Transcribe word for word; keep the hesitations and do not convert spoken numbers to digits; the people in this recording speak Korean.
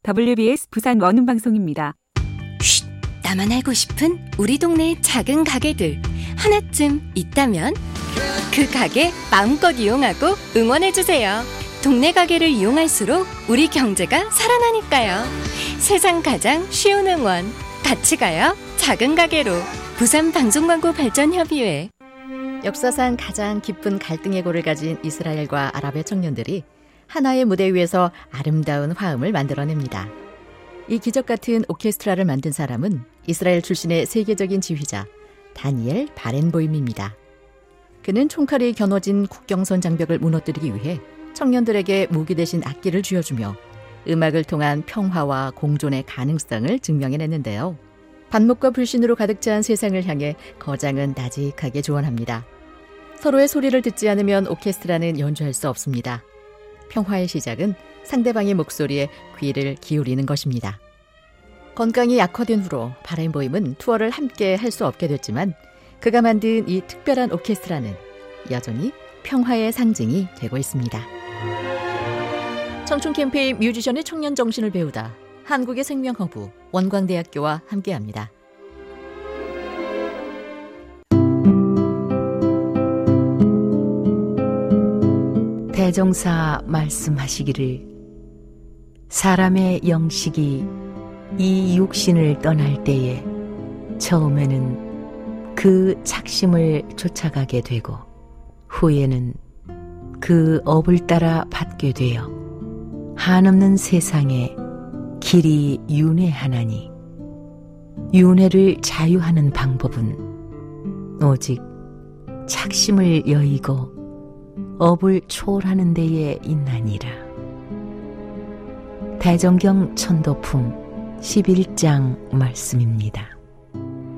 더블유비에스 부산 원음방송입니다. 쉿! 나만 알고 싶은 우리 동네의 작은 가게들 하나쯤 있다면 그 가게 마음껏 이용하고 응원해주세요. 동네 가게를 이용할수록 우리 경제가 살아나니까요. 세상 가장 쉬운 응원 같이 가요. 작은 가게로. 부산방송광고발전협의회. 역사상 가장 깊은 갈등의 고를 가진 이스라엘과 아랍의 청년들이 하나의 무대 위에서 아름다운 화음을 만들어냅니다. 이 기적 같은 오케스트라를 만든 사람은 이스라엘 출신의 세계적인 지휘자 다니엘 바렌보임입니다. 그는 총칼이 겨눠진 국경선 장벽을 무너뜨리기 위해 청년들에게 무기 대신 악기를 쥐어주며 음악을 통한 평화와 공존의 가능성을 증명해냈는데요. 반목과 불신으로 가득 찬 세상을 향해 거장은 나직하게 조언합니다. 서로의 소리를 듣지 않으면 오케스트라는 연주할 수 없습니다. 평화의 시작은 상대방의 목소리에 귀를 기울이는 것입니다. 건강이 악화된 후로 바렌보임은 투어를 함께 할 수 없게 됐지만 그가 만든 이 특별한 오케스트라는 여전히 평화의 상징이 되고 있습니다. 청춘 캠페인 뮤지션의 청년 정신을 배우다 한국의 생명허브 원광대학교와 함께합니다. 대종사 말씀하시기를 사람의 영식이 이 육신을 떠날 때에 처음에는 그 착심을 쫓아가게 되고 후에는 그 업을 따라 받게 되어 한없는 세상에 길이 윤회하나니 윤회를 자유하는 방법은 오직 착심을 여의고 업을 초월하는 데에 있나니라. 대정경 천도품 십일 장 말씀입니다.